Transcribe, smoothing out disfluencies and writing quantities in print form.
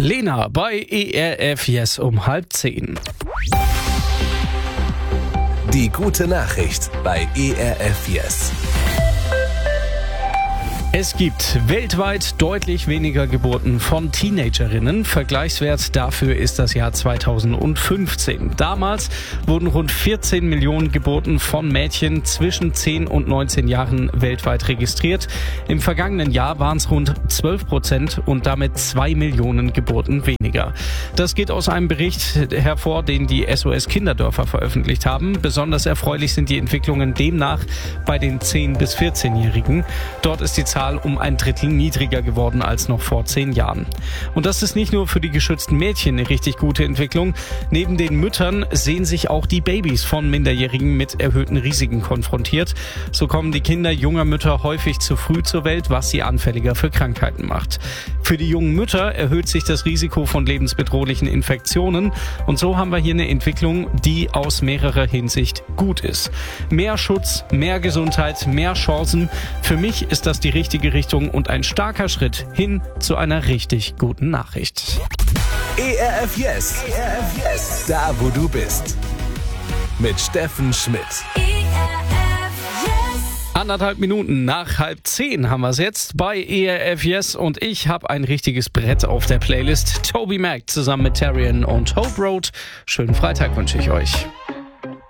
Lena bei ERF Yes um 9:30. Die gute Nachricht bei ERF Yes. Es gibt weltweit deutlich weniger Geburten von Teenagerinnen. Vergleichswert dafür ist das Jahr 2015. Damals wurden rund 14 Millionen Geburten von Mädchen zwischen 10 und 19 Jahren weltweit registriert. Im vergangenen Jahr waren es rund 12% und damit 2 Millionen Geburten weniger. Das geht aus einem Bericht hervor, den die SOS Kinderdörfer veröffentlicht haben. Besonders erfreulich sind die Entwicklungen demnach bei den 10- bis 14-Jährigen. Dort ist die Zahl um ein Drittel niedriger geworden als noch vor 10 Jahren. Und das ist nicht nur für die geschützten Mädchen eine richtig gute Entwicklung. Neben den Müttern sehen sich auch die Babys von Minderjährigen mit erhöhten Risiken konfrontiert. So kommen die Kinder junger Mütter häufig zu früh zur Welt, was sie anfälliger für Krankheiten macht. Für die jungen Mütter erhöht sich das Risiko von lebensbedrohlichen Infektionen. Und so haben wir hier eine Entwicklung, die aus mehrerer Hinsicht gut ist. Mehr Schutz, mehr Gesundheit, mehr Chancen. Für mich ist das die richtige Richtung und ein starker Schritt hin zu einer richtig guten Nachricht. ERF Yes. ERF Yes. Da, wo du bist. Mit Steffen Schmidt. 1,5 Minuten nach 9:30 haben wir es jetzt bei ERF Yes und ich habe ein richtiges Brett auf der Playlist. Toby Mac zusammen mit Terrian und Hope Road. Schönen Freitag wünsche ich euch.